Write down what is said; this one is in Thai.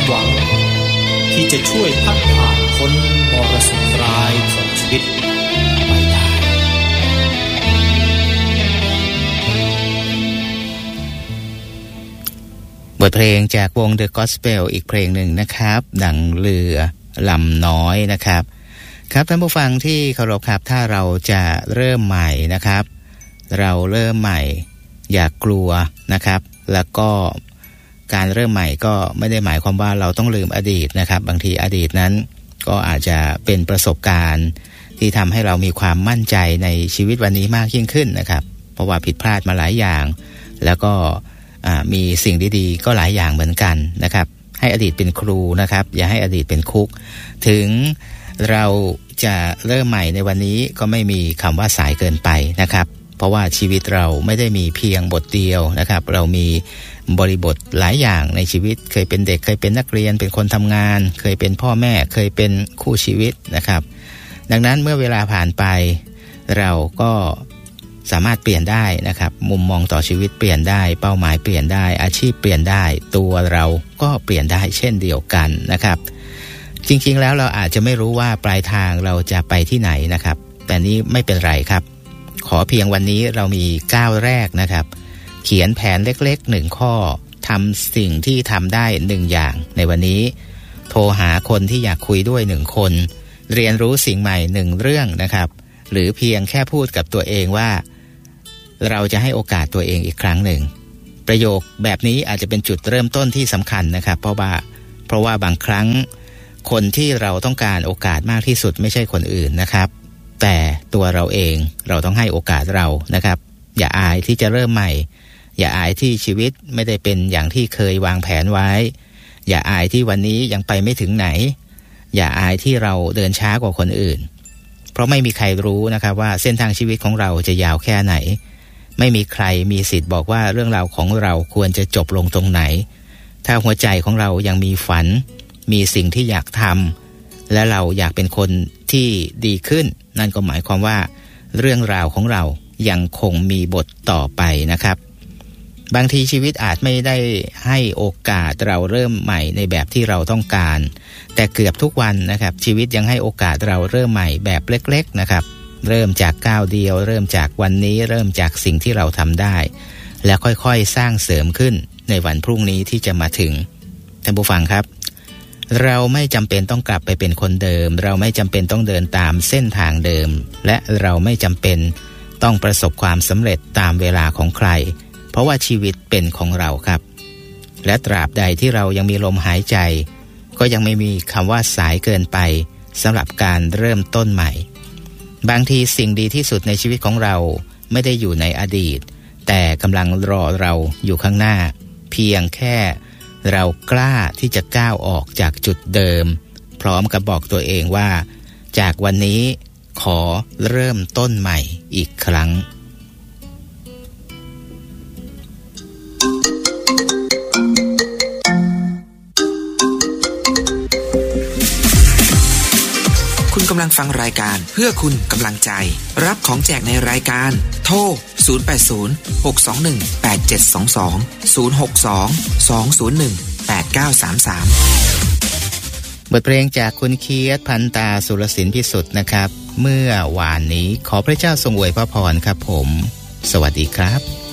หวังที่จะช่วยพัดผ่านพ้นมรสุมร้ายของชีวิตไปได้บทเพลงจากวง The Gospel อีกเพลงหนึ่งนะครับดังเรือลำน้อยนะครับครับท่านผู้ฟังที่เคารพครับถ้าเราจะเริ่มใหม่นะครับเราเริ่มใหม่อย่ากลัวนะครับแล้วก็การเริ่มใหม่ก็ไม่ได้หมายความว่าเราต้องลืมอดีตนะครับบางทีอดีตนั้นก็อาจจะเป็นประสบการณ์ที่ทำให้เรามีความมั่นใจในชีวิตวันนี้มากยิ่งขึ้นนะครับเพราะว่าผิดพลาดมาหลายอย่างแล้วก็มีสิ่งดีๆก็หลายอย่างเหมือนกันนะครับให้อดีตเป็นครูนะครับอย่าให้อดีตเป็นคุกถึงเราจะเริ่มใหม่ในวันนี้ก็ไม่มีคำว่าสายเกินไปนะครับเพราะว่าชีวิตเราไม่ได้มีเพียงบทเดียวนะครับเรามีบริบทหลายอย่างในชีวิตเคยเป็นเด็กเคยเป็นนักเรียนเป็นคนทำงานเคยเป็นพ่อแม่เคยเป็นคู่ชีวิตนะครับดังนั้นเมื่อเวลาผ่านไปเราก็สามารถเปลี่ยนได้นะครับมุมมองต่อชีวิตเปลี่ยนได้เป้าหมายเปลี่ยนได้อาชีพเปลี่ยนได้ตัวเราก็เปลี่ยนได้เช่นเดียวกันนะครับจริงๆแล้วเราอาจจะไม่รู้ว่าปลายทางเราจะไปที่ไหนนะครับแต่นี้ไม่เป็นไรครับขอเพียงวันนี้เรามีก้าวแรกนะครับเขียนแผนเล็กๆ1ข้อทำสิ่งที่ทำได้1อย่างในวันนี้โทรหาคนที่อยากคุยด้วย1คนเรียนรู้สิ่งใหม่1เรื่องนะครับหรือเพียงแค่พูดกับตัวเองว่าเราจะให้โอกาสตัวเองอีกครั้งหนึ่งประโยคแบบนี้อาจจะเป็นจุดเริ่มต้นที่สำคัญนะครับเพราะว่าบางครั้งคนที่เราต้องการโอกาสมากที่สุดไม่ใช่คนอื่นนะครับแต่ตัวเราเองเราต้องให้โอกาสเรานะครับอย่าอายที่จะเริ่มใหม่อย่าอายที่ชีวิตไม่ได้เป็นอย่างที่เคยวางแผนไว้อย่าอายที่วันนี้ยังไปไม่ถึงไหนอย่าอายที่เราเดินช้ากว่าคนอื่นเพราะไม่มีใครรู้นะครับว่าเส้นทางชีวิตของเราจะยาวแค่ไหนไม่มีใครมีสิทธิ์บอกว่าเรื่องราวของเราควรจะจบลงตรงไหนถ้าหัวใจของเรายังมีฝันมีสิ่งที่อยากทำและเราอยากเป็นคนที่ดีขึ้นนั่นก็หมายความว่าเรื่องราวของเรายังคงมีบทต่อไปนะครับบางทีชีวิตอาจไม่ได้ให้โอกาสเราเริ่มใหม่ในแบบที่เราต้องการแต่เกือบทุกวันนะครับชีวิตยังให้โอกาสเราเริ่มใหม่แบบเล็กๆนะครับเริ่มจากก้าวเดียวเริ่มจากวันนี้เริ่มจากสิ่งที่เราทำได้แล้วค่อยๆสร้างเสริมขึ้นในวันพรุ่งนี้ที่จะมาถึงท่านผู้ฟังครับเราไม่จำเป็นต้องกลับไปเป็นคนเดิมเราไม่จำเป็นต้องเดินตามเส้นทางเดิมและเราไม่จำเป็นต้องประสบความสำเร็จตามเวลาของใครเพราะว่าชีวิตเป็นของเราครับและตราบใดที่เรายังมีลมหายใจก็ยังไม่มีคำว่าสายเกินไปสำหรับการเริ่มต้นใหม่บางทีสิ่งดีที่สุดในชีวิตของเราไม่ได้อยู่ในอดีตแต่กำลังรอเราอยู่ข้างหน้าเพียงแค่เรากล้าที่จะก้าวออกจากจุดเดิมพร้อมกับบอกตัวเองว่าจากวันนี้ขอเริ่มต้นใหม่อีกครั้งคุณกำลังฟังรายการเพื่อคุณกำลังใจรับของแจกในรายการโทร 080-621-8722 บทเพลงจากคุณเคียรติพันตาสุรศิลป์พิสุทธิ์นะครับเมื่อวานนี้ขอพระเจ้าทรงอวยพระพรครับผมสวัสดีครับ